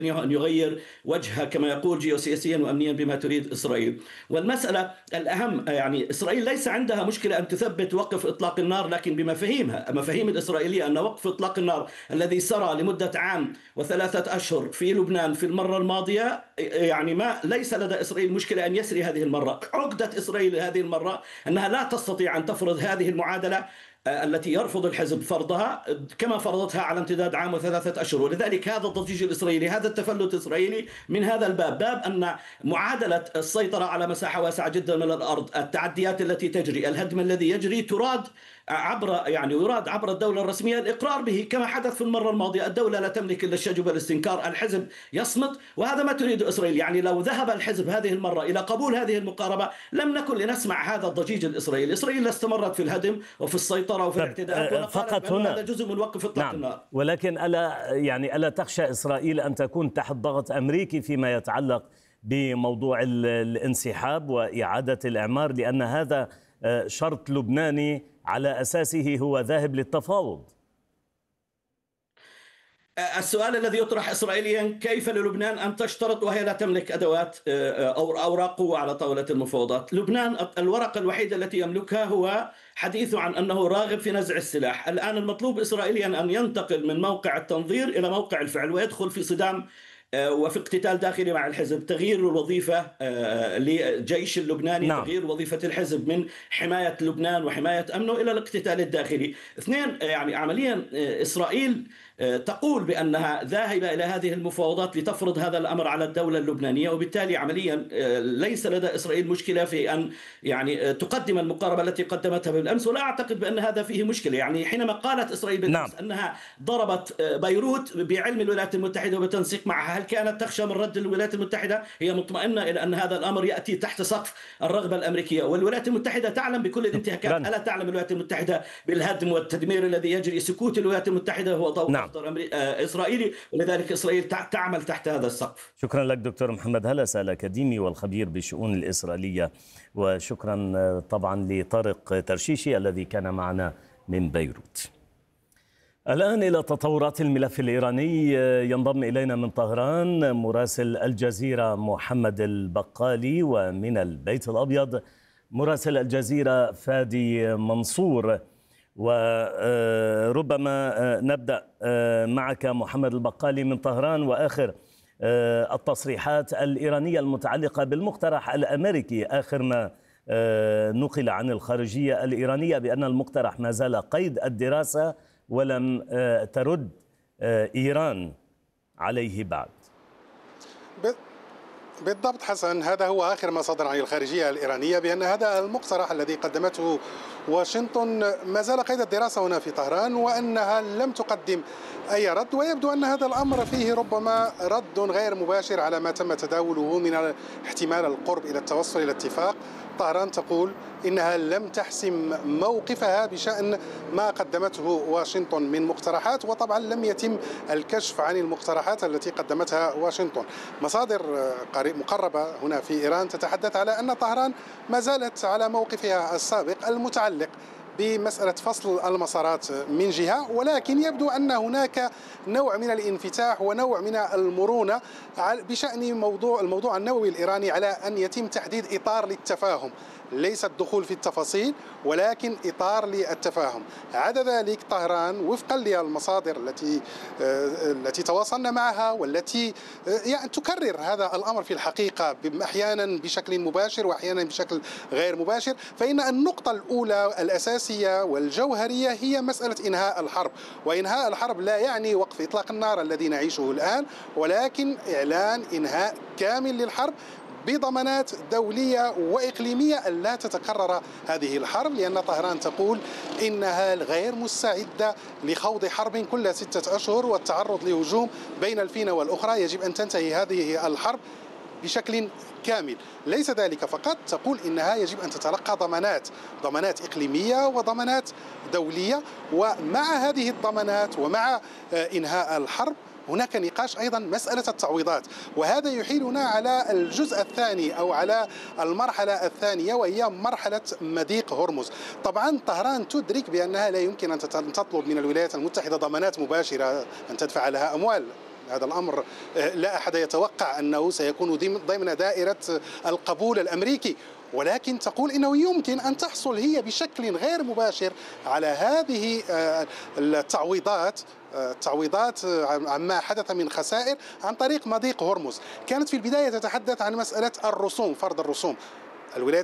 أن يغير وجهها كما يقول جيوسياسيا وأمنيا بما تريد إسرائيل. والمسألة الأهم يعني إسرائيل ليس عندها مشكلة أن تثبت وقف إطلاق النار، لكن بمفاهيمها المفاهيم الإسرائيلية أن وقف إطلاق النار الذي سرى لمدة عام وثلاثة أشهر في لبنان في المرة الماضية، يعني ما ليس لدى إسرائيل مشكلة أن يسري هذه المرة. عقدة إسرائيل هذه المرة أنها لا تستطيع أن تفرض هذه المعادلة التي يرفض الحزب فرضها كما فرضتها على امتداد عام وثلاثة أشهر. ولذلك هذا الضجيج الإسرائيلي، هذا التفلت الإسرائيلي من هذا الباب، باب أن معادلة السيطرة على مساحة واسعة جدا من الأرض، التعديات التي تجري، الهدم الذي يجري، يراد عبر الدولة الرسمية الإقرار به كما حدث في المرة الماضية. الدولة لا تملك إلا الشجب والاستنكار، الحزب يصمت، وهذا ما تريد إسرائيل. يعني لو ذهب الحزب هذه المرة إلى قبول هذه المقاربة لم نكن لنسمع هذا الضجيج الإسرائيلي. إسرائيل استمرت في الهدم وفي السيطرة وفي الاعتداءات، فقط هنا هذا جزء من وقف إطلاق النار. ولكن ألا تخشى إسرائيل أن تكون تحت ضغط أمريكي فيما يتعلق بموضوع الانسحاب وإعادة الإعمار، لأن هذا شرط لبناني على أساسه هو ذاهب للتفاوض؟ السؤال الذي يطرح إسرائيليا: كيف للبنان أن تشترط وهي لا تملك أدوات أو أوراق قوة على طاولة المفاوضات؟ لبنان الورقة الوحيدة التي يملكها هو حديثه عن أنه راغب في نزع السلاح. الآن المطلوب إسرائيليا أن ينتقل من موقع التنظير إلى موقع الفعل ويدخل في صدام وفي اقتتال داخلي مع الحزب، تغيير الوظيفة للجيش اللبناني، تغيير وظيفة الحزب من حماية لبنان وحماية أمنه إلى الاقتتال الداخلي. اثنين، يعني عمليا إسرائيل تقول بأنها ذاهبة إلى هذه المفاوضات لتفرض هذا الأمر على الدولة اللبنانية، وبالتالي عمليا ليس لدى إسرائيل مشكلة في أن يعني تقدم المقاربة التي قدمتها بالأمس، ولا أعتقد بأن هذا فيه مشكلة. يعني حينما قالت إسرائيل بالأمس أنها ضربت بيروت بعلم الولايات المتحدة وبتنسيق معها، هل كانت تخشى من رد الولايات المتحدة؟ هي مطمئنة إلى أن هذا الأمر يأتي تحت سقف الرغبة الأمريكية، والولايات المتحدة تعلم بكل الانتهاكات. ألا تعلم الولايات المتحدة بالهدم والتدمير الذي يجري؟ سكوت الولايات المتحدة هو ضوء إسرائيلي، ولذلك إسرائيل تعمل تحت هذا السقف. شكرا لك دكتور محمد هلس، الأكاديمي والخبير بالشؤون الإسرائيلية، وشكرا طبعا لطارق ترشيشي الذي كان معنا من بيروت. الآن إلى تطورات الملف الإيراني، ينضم إلينا من طهران مراسل الجزيرة محمد البقالي، ومن البيت الأبيض مراسل الجزيرة فادي منصور. وربما نبدأ معك محمد البقالي من طهران، وآخر التصريحات الإيرانية المتعلقة بالمقترح الأمريكي. آخر ما نقل عن الخارجية الإيرانية بأن المقترح ما زال قيد الدراسة ولم ترد إيران عليه بعد. بالضبط حسن، هذا هو آخر ما صدر عن الخارجية الإيرانية، بأن هذا المقترح الذي قدمته واشنطن ما زال قيد الدراسة هنا في طهران، وأنها لم تقدم أي رد. ويبدو أن هذا الأمر فيه ربما رد غير مباشر على ما تم تداوله من احتمال القرب إلى التوصل إلى اتفاق. طهران تقول إنها لم تحسم موقفها بشأن ما قدمته واشنطن من مقترحات، وطبعا لم يتم الكشف عن المقترحات التي قدمتها واشنطن. مصادر مقربة هنا في إيران تتحدث على أن طهران ما زالت على موقفها السابق المتعلق بمسألة فصل المسارات من جهة، ولكن يبدو أن هناك نوع من الانفتاح ونوع من المرونة بشأن الموضوع النووي الإيراني، على أن يتم تحديد إطار للتفاهم، ليس الدخول في التفاصيل ولكن إطار للتفاهم. عدا ذلك طهران وفقا للمصادر التي تواصلنا معها والتي يعني تكرر هذا الأمر في الحقيقة أحيانا بشكل مباشر وأحيانا بشكل غير مباشر، فإن النقطة الأولى الأساسية والجوهرية هي مسألة إنهاء الحرب. وإنهاء الحرب لا يعني وقف إطلاق النار الذي نعيشه الآن، ولكن إعلان إنهاء كامل للحرب بضمانات دولية وإقليمية ألا تتكرر هذه الحرب، لأن طهران تقول إنها غير مستعدة لخوض حرب كل 6 أشهر والتعرض لهجوم بين الفينة والأخرى. يجب أن تنتهي هذه الحرب بشكل كامل. ليس ذلك فقط، تقول إنها يجب أن تتلقى ضمانات إقليمية وضمانات دولية، ومع هذه الضمانات ومع إنهاء الحرب هناك نقاش أيضا مسألة التعويضات، وهذا يحيلنا على الجزء الثاني أو على المرحلة الثانية، وهي مرحلة مضيق هرمز. طبعا طهران تدرك بأنها لا يمكن أن تطلب من الولايات المتحدة ضمانات مباشرة أن تدفع لها أموال هذا الأمر لا أحد يتوقع أنه سيكون ضمن دائرة القبول الأمريكي، ولكن تقول إنه يمكن أن تحصل هي بشكل غير مباشر على هذه التعويضات عما حدث من خسائر عن طريق مضيق هرمز. كانت في البداية تتحدث عن مسألة الرسوم، فرض الرسوم. الولايات